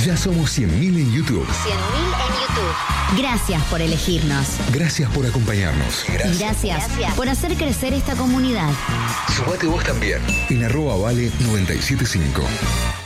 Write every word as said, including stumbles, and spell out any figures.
Ya somos cien mil en YouTube. cien mil en YouTube. Gracias por elegirnos. Gracias por acompañarnos. Gracias. Gracias, Gracias por hacer crecer esta comunidad. Sumate vos también en arroba vale noventa y siete punto cinco.